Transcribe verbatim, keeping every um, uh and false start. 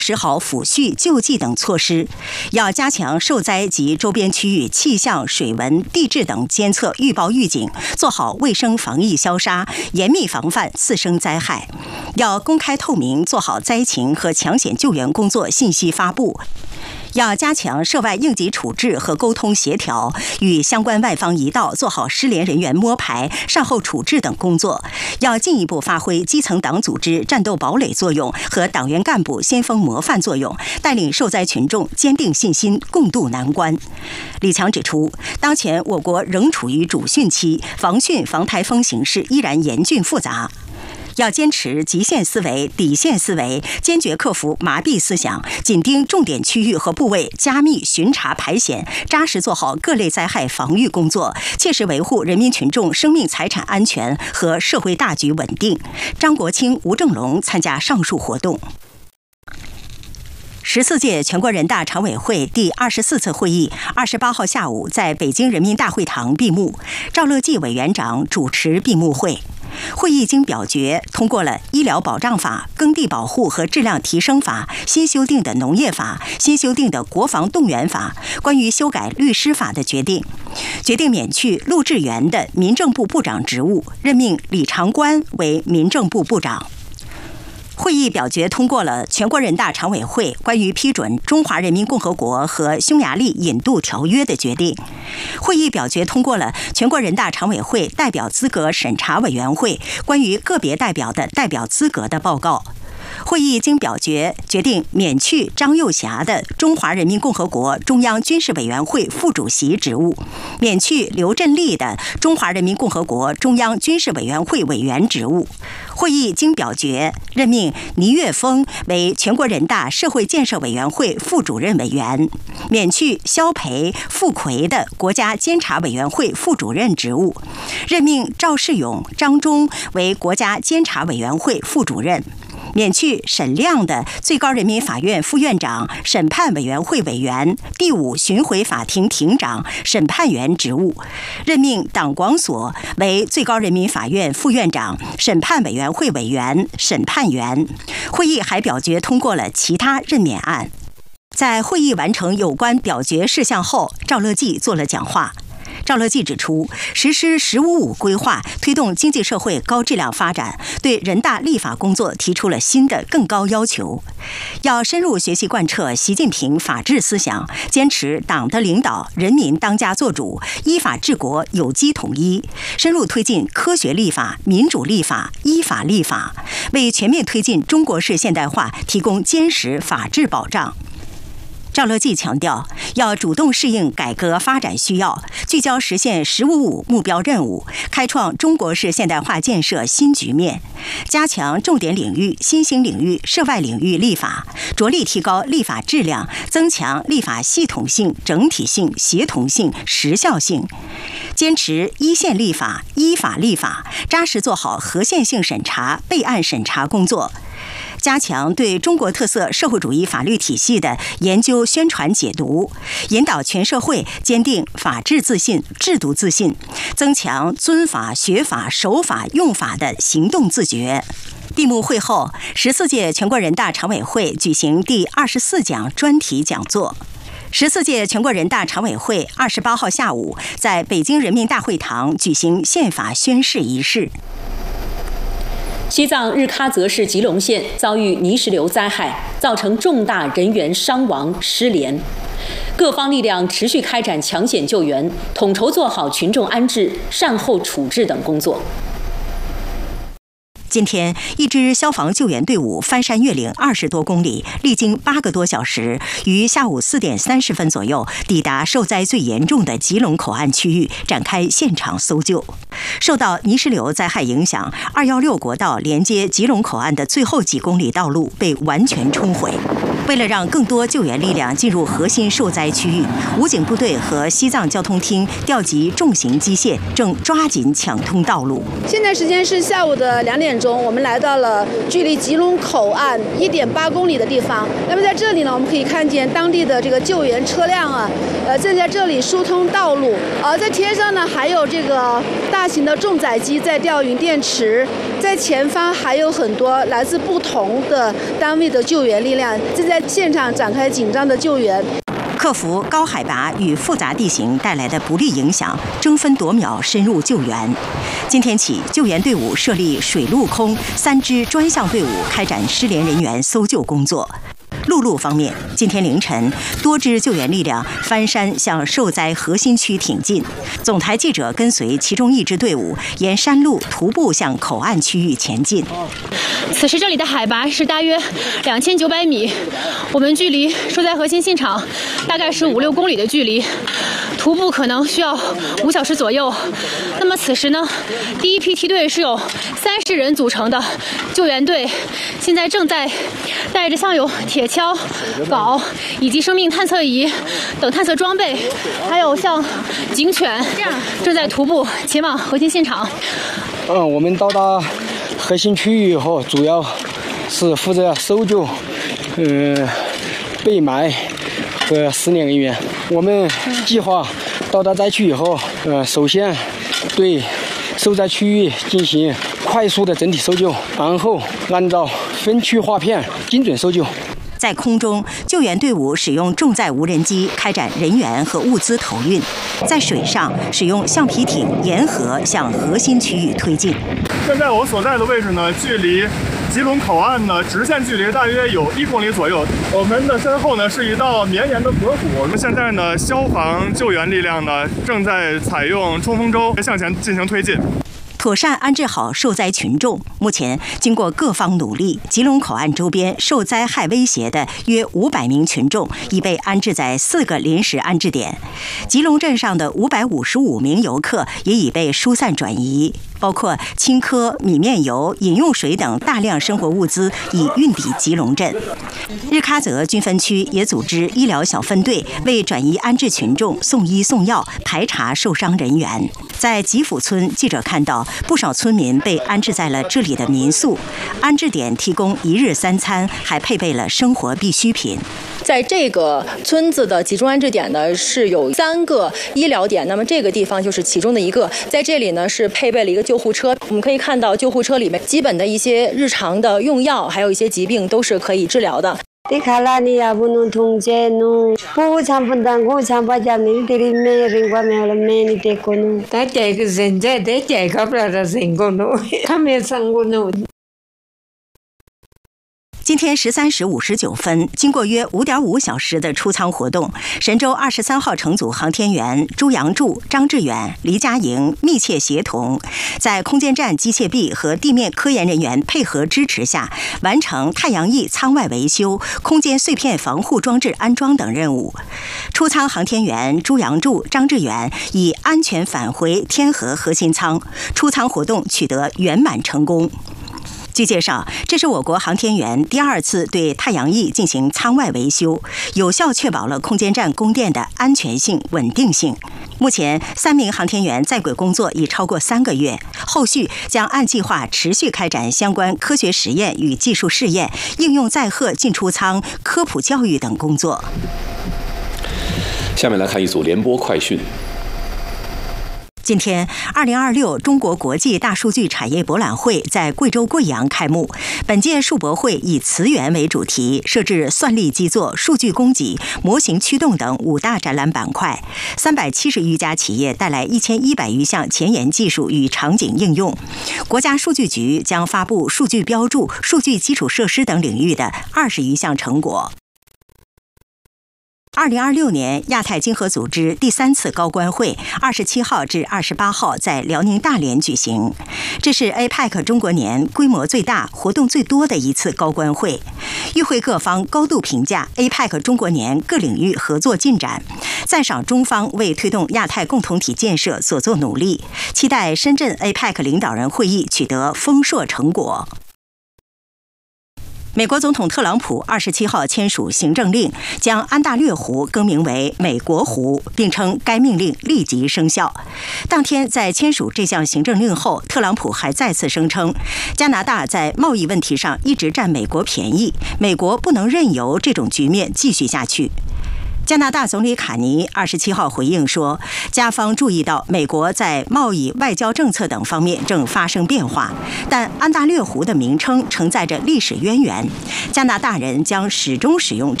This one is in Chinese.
实好抚恤救济等措施，要加强受灾及周边区域气象、水文、地质等监测预报预警，做好卫生防疫消杀，严密防范次生灾害。要公开透明做好灾情和抢险救援工作信息发布。要加强涉外应急处置和沟通协调，与相关外方一道做好失联人员摸排、善后处置等工作。要进一步发挥基层党组织战斗堡垒作用和党员干部先锋模范作用，带领受灾群众坚定信心，共度难关。李强指出，当前我国仍处于主汛期，防汛防台风形势依然严峻复杂。要坚持极限思维、底线思维，坚决克服麻痹思想，紧盯重点区域和部位，加密巡查排险，扎实做好各类灾害防御工作，切实维护人民群众生命财产安全和社会大局稳定。张国清、吴正龙参加上述活动。十四届全国人大常委会第二十四次会议二十八号下午在北京人民大会堂闭幕，赵乐际委员长主持闭幕会。会议经表决通过了《医疗保障法》、《耕地保护和质量提升法》、新修订的《农业法》、新修订的《国防动员法》、关于修改律师法的决定，决定免去陆志源的民政部部长职务，任命李长官为民政部部长。会议表决通过了全国人大常委会关于批准《中华人民共和国和匈牙利引渡条约》的决定。会议表决通过了全国人大常委会代表资格审查委员会关于个别代表的代表资格的报告。会议经表决决定免去张又侠的中华人民共和国中央军事委员会副主席职务，免去刘振立的中华人民共和国中央军事委员会委员职务。会议经表决任命倪岳峰为全国人大社会建设委员会副主任委员，免去肖培、傅奎的国家监察委员会副主任职务，任命赵世勇、张忠为国家监察委员会副主任，免去沈亮的最高人民法院副院长、审判委员会委员、第五巡回法庭庭长、审判员职务，任命党广所为最高人民法院副院长、审判委员会委员、审判员。会议还表决通过了其他任免案。在会议完成有关表决事项后，赵乐际做了讲话。赵乐际指出，实施“十五五”规划，推动经济社会高质量发展，对人大立法工作提出了新的更高要求。要深入学习贯彻习近平法治思想，坚持党的领导、人民当家作主，依法治国、有机统一，深入推进科学立法、民主立法、依法立法，为全面推进中国式现代化提供坚实法治保障。赵乐际强调，要主动适应改革发展需要，聚焦实现“十五五”目标任务，开创中国式现代化建设新局面，加强重点领域、新兴领域、涉外领域立法，着力提高立法质量，增强立法系统性、整体性、协同性、时效性，坚持一线立法、依法立法，扎实做好合宪性审查、备案审查工作。加强对中国特色社会主义法律体系的研究、宣传、解读，引导全社会坚定法治自信、制度自信，增强遵法、学法、守法、用法的行动自觉。闭幕会后，十四届全国人大常委会举行第二十四讲专题讲座。十四届全国人大常委会二十八号下午在北京人民大会堂举行宪法宣誓仪式。 西藏日喀则市吉隆县遭遇泥石流灾害，造成重大人员伤亡、失联。各方力量持续开展抢险救援，统筹做好群众安置、善后处置等工作。 今天，一支消防救援队伍翻山越岭二十多公里，历经八个多小时，于下午四点三十分左右抵达受灾最严重的吉隆口岸区域，展开现场搜救。受到泥石流灾害影响，二一六国道连接吉隆口岸的最后几公里道路被完全冲毁。为了让更多救援力量进入核心受灾区域，武警部队和西藏交通厅调集重型机械，正抓紧抢通道路。 现在时间是下午的两点钟，我们来到了距离吉隆口岸一点八公里的地方。那么在这里呢，我们可以看见当地的这个救援车辆啊，呃，正在这里疏通道路。呃，在天上呢还有这个大大型的重载机在吊运电池，在前方还有很多来自不同的单位的救援力量正在现场展开紧张的救援。 克服高海拔与复杂地形带来的不利影响，争分夺秒深入救援。今天起，救援队伍设立水陆空三支专项队伍，开展失联人员搜救工作。陆路方面，今天凌晨，多支救援力量翻山向受灾核心区挺进。总台记者跟随其中一支队伍，沿山路徒步向口岸区域前进。 此时这里的海拔是大约两千九百米，我们距离受灾核心现场大概是五六公里的距离，徒步可能需要五小时左右。那么此时呢，第一批梯队是有三十人组成的救援队，现在正在带着像有铁锹、镐以及生命探测仪等探测装备，还有像警犬，正在徒步前往核心现场。 嗯，我们到达核心区域以后，主要是负责搜救、呃、被埋和失联人员。我们计划到达灾区以后，呃，首先对受灾区域进行快速的整体搜救，然后按照分区划片精准搜救。 在空中，救援队伍使用重载无人机开展人员和物资投运；在水上，使用橡皮艇沿河向核心区域推进。 现在我所在的位置呢，距离吉隆口岸呢直线距离大约有一公里左右。我们的身后呢是一道绵延的河谷。我们现在呢，消防救援力量呢正在采用冲锋舟向前进行推进。 妥善安置好受灾群众。目前，经过各方努力，吉隆口岸周边受灾害威胁的约五百名群众已被安置在四个临时安置点。吉隆镇上的五百五十五名游客也已被疏散转移，包括青稞、米面油、饮用水等大量生活物资已运抵吉隆镇。日喀则军分区也组织医疗小分队为转移安置群众送医送药、排查受伤人员。在吉府村，记者看到不少村民被安置在了这里的民宿，安置点提供一日三餐，还配备了生活必需品。 在这个村子的集中安置点呢，是有三个医疗点，那么这个地方就是其中的一个。在这里呢，是配备了一个救护车，我们可以看到救护车里面基本的一些日常的用药，还有一些疾病都是可以治疗的。 Di kalani ya bunun tungje nu pu champun dangu champa jamni diri me ringwa me hola me ni tekonu ta jai ke zenja de jai ka pra zengono kame sangono。 今天十三时五十九分，经过约五点五小时的出舱活动，神舟二十三号乘组航天员朱杨柱、张志远、黎佳莹密切协同，在空间站机械臂和地面科研人员配合支持下，完成太阳翼舱外维修、空间碎片防护装置安装等任务。出舱航天员朱杨柱、张志远已安全返回天河核心舱，出舱活动取得圆满成功。据介绍，这是我国航天员第二次对太阳翼进行舱外维修，有效确保了空间站供电的安全性、稳定性。目前，三名航天员在轨工作已超过三个月，后续将按计划持续开展相关科学实验与技术试验、应用载荷进出舱、科普教育等工作。 下面来看一组联播快讯。 今天，二零二六中国国际大数据产业博览会在贵州贵阳开幕。本届数博会以词源为主题，设置算力基座、数据供给、模型驱动等五大展览板块。三百七十余家企业带来一千一百余项前沿技术与场景应用。国家数据局将发布数据标注、数据基础设施等领域的二十余项成果。二零二六年亚太经合组织第三次高官会二十七号至二十八号在辽宁大连举行，这是 A P E C 中国年规模最大、活动最多的一次高官会。与会各方高度评价 A P E C 中国年各领域合作进展，赞赏中方为推动亚太共同体建设所做努力，期待深圳 A P E C 领导人会议取得丰硕成果。美国总统特朗普二十七号签署行政令，将安大略湖更名为美国湖，并称该命令立即生效。当天在签署这项行政令后，特朗普还再次声称，加拿大在贸易问题上一直占美国便宜，美国不能任由这种局面继续下去。 加拿大总理卡尼二十七号回应说，加方注意到美国在贸易、外交政策等方面正发生变化，但安大略湖的名称承载着历史渊源，加拿大人将始终使用